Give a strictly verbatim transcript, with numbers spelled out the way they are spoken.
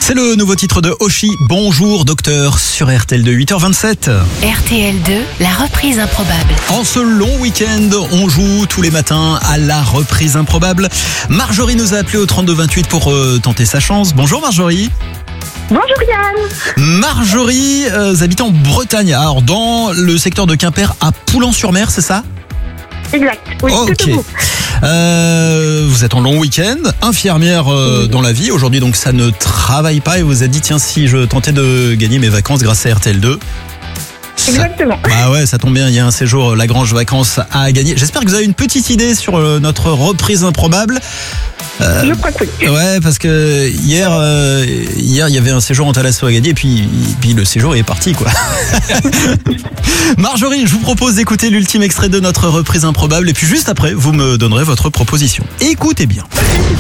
C'est le nouveau titre de Oshi, Bonjour Docteur, sur R T L deux, huit heures vingt-sept. R T L deux, la reprise improbable. En ce long week-end, on joue tous les matins à la reprise improbable. Marjorie nous a appelé au trente-deux vingt-huit pour euh, tenter sa chance. Bonjour Marjorie. Bonjour Yann. Marjorie, euh, vous habitez en Bretagne, alors dans le secteur de Quimper à Poulan-sur-Mer, c'est ça ? Exact, oui, Ok. tout au bout. Euh, vous êtes en long week-end, infirmière euh, dans la vie. Aujourd'hui, donc, ça ne travaille pas et vous avez dit, tiens, si je tentais de gagner mes vacances grâce à R T L deux. Ça- Exactement. Bah ouais, ça tombe bien, il y a un séjour euh, Lagrange Vacances à gagner. J'espère que vous avez une petite idée sur euh, notre reprise improbable. Euh, Je crois que oui. Ouais, parce que hier, euh, hier, il y avait un séjour en Thalasso à gagner, et puis, puis le séjour est parti, quoi. Marjorie, je vous propose d'écouter l'ultime extrait de notre reprise improbable, et puis juste après, vous me donnerez votre proposition. Écoutez bien.